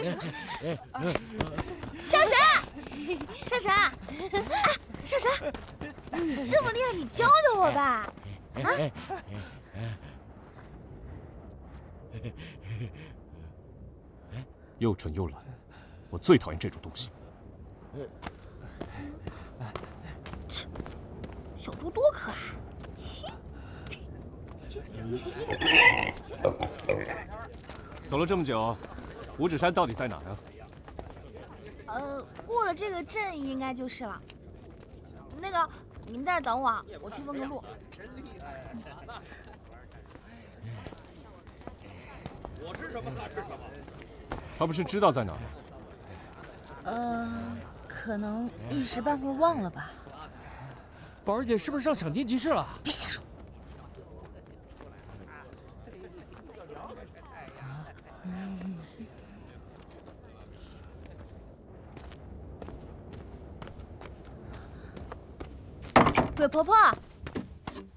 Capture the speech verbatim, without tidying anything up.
上神，上神，哎，上神，你这么厉害，你教教我吧。啊？ 又蠢又懒，我最讨厌这种东西。 切，小猪多可爱。 走了这么久，五指山到底在哪呀？ 呃，过了这个镇应该就是了。那个，你们在这等我，我去问个路。 我是什么他是什么？ 他不是知道在哪吗？ 呃，可能一时半会儿忘了吧。 宝儿姐是不是上赏金集市了？ 别瞎说。 鬼婆婆，